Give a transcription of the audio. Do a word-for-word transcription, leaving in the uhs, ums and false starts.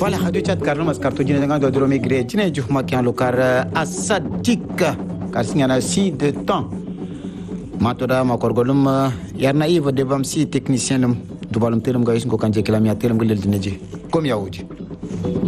Voilà, hadu chat karno mas kartu jine dengan dodro migre jine juhma kian lokar asadik kar singana si de temps. Matoda makorgolum yarna ivo debam si technicien dum dubalum telum gayus ngo kanje kilami atelum gulel dineje. Kom yawuji.